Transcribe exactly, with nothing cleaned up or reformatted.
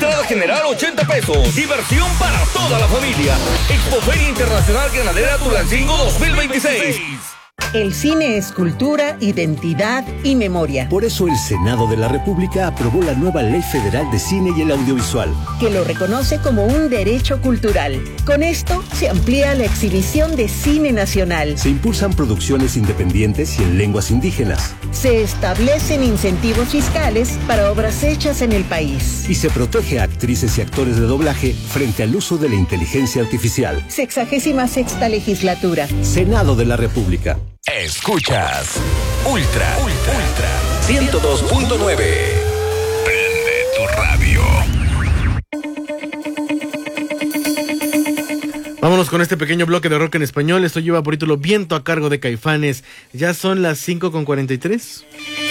Entrada general ochenta pesos. Diversión para toda la familia. Expoferia Internacional Ganadera Tulancingo dos mil veintiséis. El cine es cultura, identidad y memoria. Por eso el Senado de la República aprobó la nueva Ley Federal de Cine y el Audiovisual, que lo reconoce como un derecho cultural. Con esto se amplía la exhibición de cine nacional. Se impulsan producciones independientes y en lenguas indígenas. Se establecen incentivos fiscales para obras hechas en el país. Y se protege a actrices y actores de doblaje frente al uso de la inteligencia artificial. Sexagésima sexta legislatura. Senado de la República. Escuchas Ultra, Ultra, Ultra ciento dos punto nueve. Prende tu radio. Vámonos con este pequeño bloque de rock en español. Esto lleva por título Viento, a cargo de Caifanes. Ya son las cinco con cuarenta y tres.